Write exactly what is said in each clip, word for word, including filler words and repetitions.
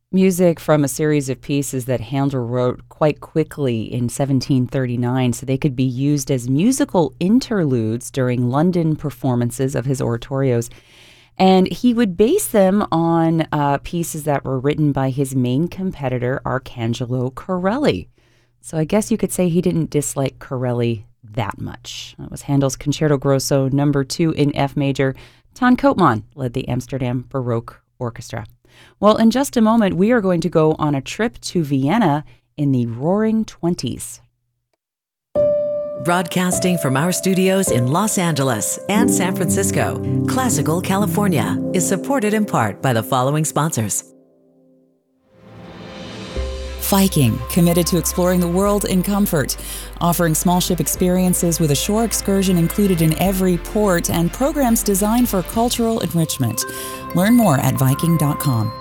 Music from a series of pieces that Handel wrote quite quickly in seventeen thirty-nine, so they could be used as musical interludes during London performances of his oratorios. And he would base them on uh, pieces that were written by his main competitor, Arcangelo Corelli. So I guess you could say he didn't dislike Corelli that much. That was Handel's Concerto Grosso number two in F major. Ton Koopman led the Amsterdam Baroque Orchestra. Well, in just a moment, we are going to go on a trip to Vienna in the Roaring Twenties. Broadcasting from our studios in Los Angeles and San Francisco, Classical California is supported in part by the following sponsors. Viking, committed to exploring the world in comfort, offering small ship experiences with a shore excursion included in every port and programs designed for cultural enrichment. Learn more at Viking dot com.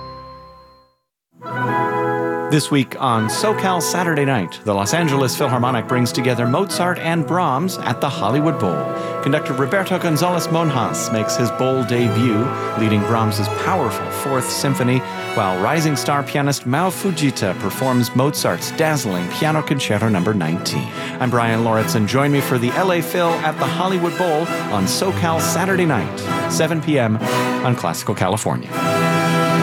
This week on SoCal Saturday Night, the Los Angeles Philharmonic brings together Mozart and Brahms at the Hollywood Bowl. Conductor Roberto Gonzalez Monjas makes his bowl debut, leading Brahms' powerful Fourth Symphony, while rising star pianist Mao Fujita performs Mozart's dazzling Piano Concerto number nineteen. I'm Brian Lauritsen. Join me for the L A Phil at the Hollywood Bowl on SoCal Saturday Night, seven p.m. on Classical California.